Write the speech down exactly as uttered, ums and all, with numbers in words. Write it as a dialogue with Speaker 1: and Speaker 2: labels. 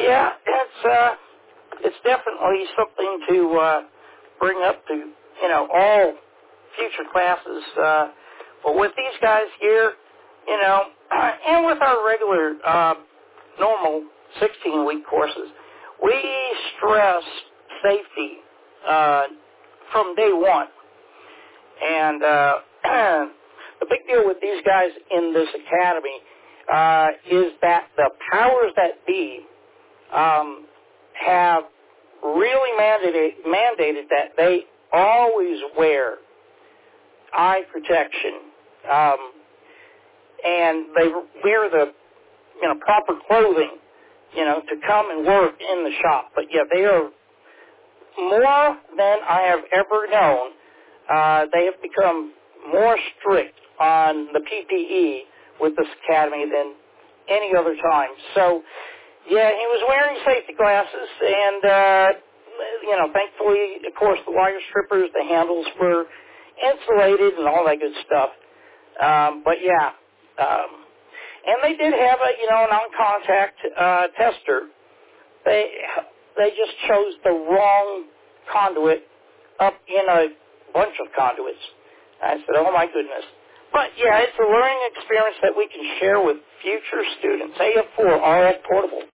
Speaker 1: yeah, it's uh, it's definitely something to uh, bring up to, you know, all future classes. Uh, but with these guys here, you know, and with our regular uh, normal sixteen-week courses, we stress safety uh, from day one. And uh, the big deal with these guys in this academy uh, is that the powers that be um, have really mandated, mandated that they always wear eye protection, um, and they wear the, you know, proper clothing, you know, to come and work in the shop. But yeah, they are more than I have ever known. Uh, they have become more strict on the P P E with this academy than any other time. So, yeah, he was wearing safety glasses, and, uh, you know, thankfully, of course, the wire strippers, the handles were insulated and all that good stuff. Um, but, yeah, um, and they did have a, you know, a non-contact uh, tester. They, they just chose the wrong conduit up in a bunch of conduits. I said, oh, my goodness. But, yeah, it's a learning experience that we can share with future students. A F four R F Portable.